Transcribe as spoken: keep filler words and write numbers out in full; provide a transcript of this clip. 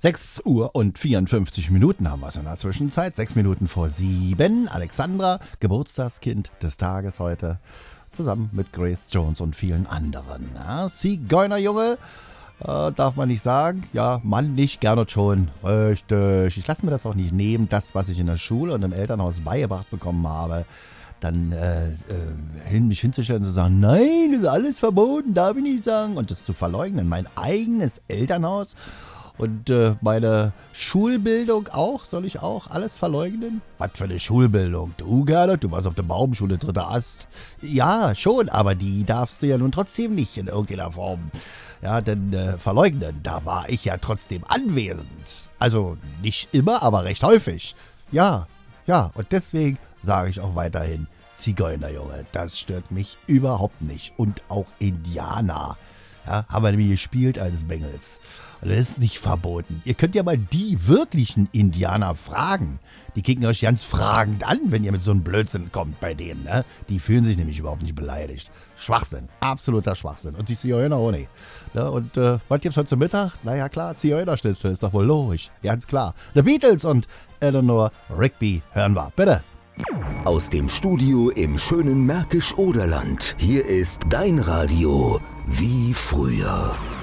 sechs Uhr und vierundfünfzig Minuten haben wir es in der Zwischenzeit. Sechs Minuten vor sieben. Alexandra, Geburtstagskind des Tages heute, zusammen mit Grace Jones und vielen anderen. Ja, Zigeunerjunge, äh, darf man nicht sagen. Ja, Mann nicht, Gernot schon. Richtig. Ich lasse mir das auch nicht nehmen, das, was ich in der Schule und im Elternhaus beigebracht bekommen habe, dann äh, äh, hin, mich hinzustellen und zu sagen, nein, das ist alles verboten, darf ich nicht sagen. Und das zu verleugnen. Mein eigenes Elternhaus und äh, meine Schulbildung auch, soll ich auch alles verleugnen? Was für eine Schulbildung? Du, Gernot, du warst auf der Baumschule, dritter Ast. Ja, schon, aber die darfst du ja nun trotzdem nicht in irgendeiner Form. Ja, denn äh, verleugnen, da war ich ja trotzdem anwesend. Also nicht immer, aber recht häufig. Ja, ja, und deswegen sage ich auch weiterhin, Zigeunerjunge, das stört mich überhaupt nicht. Und auch Indianer, ja, haben wir nämlich gespielt als Bengels. Und das ist nicht verboten. Ihr könnt ja mal die wirklichen Indianer fragen. Die kicken euch ganz fragend an, wenn ihr mit so einem Blödsinn kommt bei denen. Ne? Die fühlen sich nämlich überhaupt nicht beleidigt. Schwachsinn, absoluter Schwachsinn. Und die Zigeuner auch nicht. Ne? Und äh, was gibt's heute zum Mittag? Naja klar, Zigeunerschnitzel ist doch wohl logisch. Ganz klar. The Beatles und Eleanor Rigby hören wir. Bitte. Aus dem Studio im schönen Märkisch-Oderland. Hier ist dein Radio wie früher.